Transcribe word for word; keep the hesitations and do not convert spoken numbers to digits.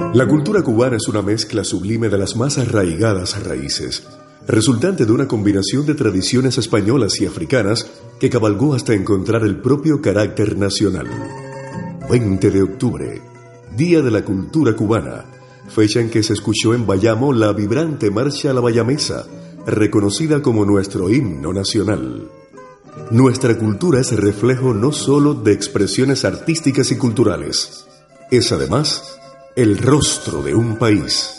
La cultura cubana es una mezcla sublime de las más arraigadas raíces, resultante de una combinación de tradiciones españolas y africanas que cabalgó hasta encontrar el propio carácter nacional. veinte de octubre, Día de la Cultura Cubana, fecha en que se escuchó en Bayamo la vibrante marcha a la bayamesa, reconocida como nuestro himno nacional. Nuestra cultura es reflejo no solo de expresiones artísticas y culturales, es además el rostro de un país.